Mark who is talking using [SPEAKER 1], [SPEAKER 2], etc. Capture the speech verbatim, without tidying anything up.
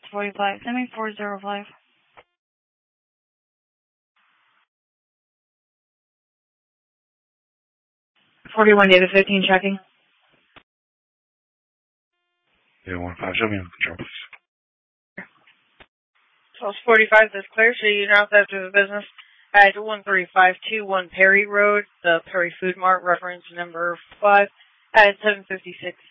[SPEAKER 1] forty-five. Send me four zero five. forty-one, David fifteen, checking.
[SPEAKER 2] David one five, show me on control, please.
[SPEAKER 1] twelve forty-five, that's clear, so you're not after the business. At one three five two one Perry Road, the Perry Food Mart, reference number five, at seven fifty-six.